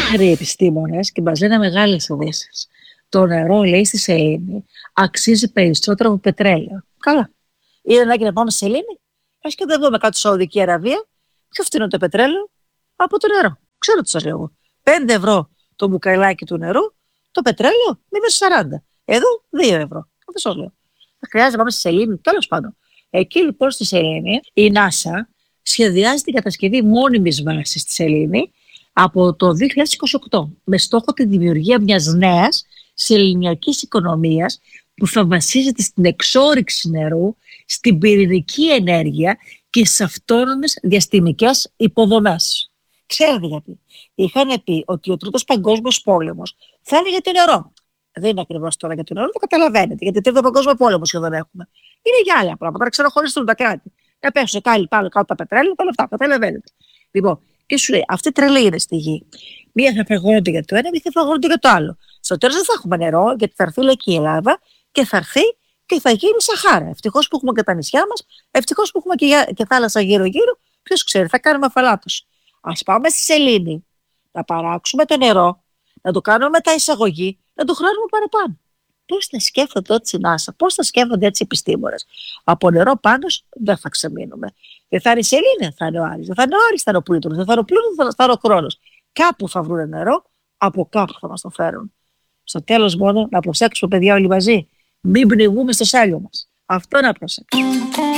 οι επιστήμονες και μας λένε μεγάλες ειδήσεις. Το νερό, λέει, στη σελήνη αξίζει περισσότερο από πετρέλαιο. Καλά. Είναι ανάγκη να πάμε στη σελήνη? Ας και δεν δούμε κάτω στη Σαουδική Αραβία. Πιο φθηνό το πετρέλαιο από το νερό. Ξέρω τι σας λέω εγώ. 5 ευρώ το μπουκαλάκι του νερού, το πετρέλαιο 0,40. Εδώ 2 ευρώ. Αυτό σας λέω. Θα χρειάζεται να πάμε στη σελήνη, τέλος πάντων. Εκεί λοιπόν στη σελήνη η NASA σχεδιάζει την κατασκευή μόνιμης βάσης στη σελήνη από το 2028 με στόχο τη δημιουργία μιας νέας σεληνιακής οικονομίας που θα βασίζεται στην εξόρυξη νερού, στην πυρηνική ενέργεια και στις αυτόνομες διαστημικές υποδομές. Ξέρετε γιατί? Είχαν πει ότι ο Τρίτος Παγκόσμιος Πόλεμος θα είναι για το νερό. Δεν είναι ακριβώς τώρα για το νερό, το καταλαβαίνετε. Γιατί Τρίτο Παγκόσμιο Πόλεμο σχεδόν έχουμε. Είναι για άλλα πράγματα. Να ξεχωριστούν τα κράτη. Να πέσουν κάλλη πάνω κάτω τα πετρέλαια, τα λεφτά. Καταλαβαίνετε. Λοιπόν, και σου λέει, αυτή τρελή είναι στη γη. Μία θα φαγώνονται για το ένα, μία θα φαγώνονται για το άλλο. Στο τέλος δεν θα έχουμε νερό, γιατί θα έρθει εκεί η Ελλάδα και θα έρθει και θα γίνει Σαχάρα. Ευτυχώς που έχουμε και τα νησιά μας, ευτυχώς που έχουμε και θάλασσα γύρω-γύρω. Ποιος ξέρει, θα κάνουμε αφαλάτωση. Ας πάμε στη σελήνη, να παράξουμε το νερό, να το κάνουμε μετά εισαγωγή, να το χρεώνουμε παραπάνω. Πώς θα σκέφτονται έτσι η NASA, πώς θα σκέφτονται έτσι οι επιστήμονες? Από νερό πάνω δεν θα ξεμείνουμε. Δεν θα είναι η σελήνη, θα είναι ο Άρης. Δεν θα είναι ο Άρης, θα είναι ο Πλούτονος. Δεν θα είναι ο Πλούτονος, θα είναι ο Χρόνος. Κάπου θα βρουν νερό, από κάπου θα μας το φέρουν. Στο τέλος μόνο να προσέξουμε, παιδιά, όλοι μαζί. Μην πνιγούμε στο σάλιο μας. Αυτό να προσέξουμε.